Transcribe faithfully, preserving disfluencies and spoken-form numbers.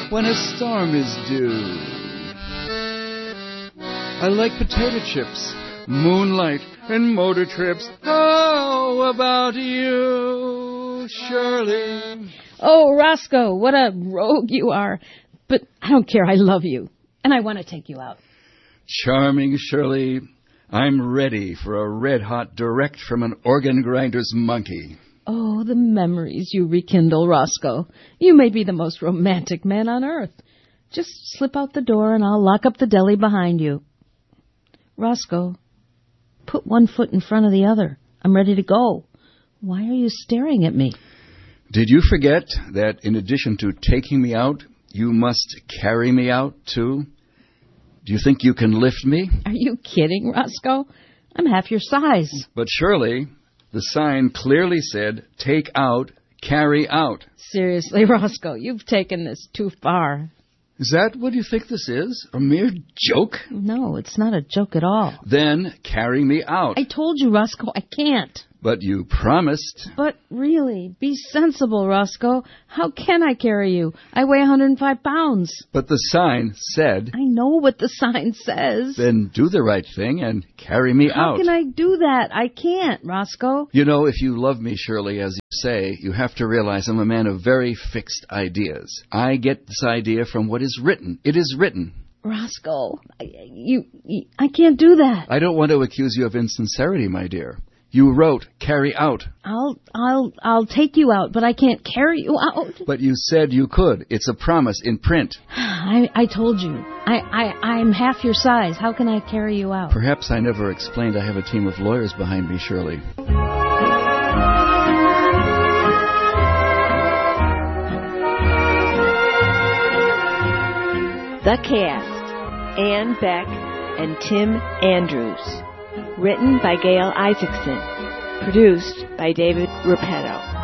when a storm is due. I like potato chips, moonlight, and motor trips. How about you, Shirley? Oh, Roscoe, what a rogue you are. But I don't care. I love you. And I want to take you out. Charming, Shirley. I'm ready for a red-hot direct from an organ grinder's monkey. Oh, the memories you rekindle, Roscoe. You may be the most romantic man on earth. Just slip out the door and I'll lock up the deli behind you. Roscoe, put one foot in front of the other. I'm ready to go. Why are you staring at me? Did you forget that in addition to taking me out, you must carry me out, too? Do you think you can lift me? Are you kidding, Roscoe? I'm half your size. But surely, the sign clearly said, take out, carry out. Seriously, Roscoe, you've taken this too far. Is that what you think this is? A mere joke? No, it's not a joke at all. Then carry me out. I told you, Roscoe, I can't. But you promised. But really, be sensible, Roscoe. How can I carry you? I weigh one hundred five pounds. But the sign said... I know what the sign says. Then do the right thing and carry me How out. can I do that? I can't, Roscoe. You know, if you love me, Shirley, as you say, you have to realize I'm a man of very fixed ideas. I get this idea from what is written. It is written. Roscoe, I, you, you, I can't do that. I don't want to accuse you of insincerity, my dear. You wrote, carry out. I'll, I'll, I'll take you out, but I can't carry you out. But you said you could. It's a promise in print. I, I told you. I, I, I'm half your size. How can I carry you out? Perhaps I never explained I have a team of lawyers behind me, Shirley. The Cast, Ann Beck and Tim Andrews. Written by Gail Isaacson. Produced by David Repetto.